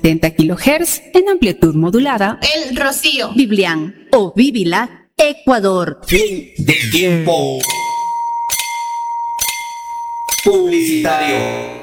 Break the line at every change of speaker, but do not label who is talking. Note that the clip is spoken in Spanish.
70 kHz en amplitud modulada.
El Rocío,
Biblián o Bibilac, Ecuador.
Fin del tiempo publicitario.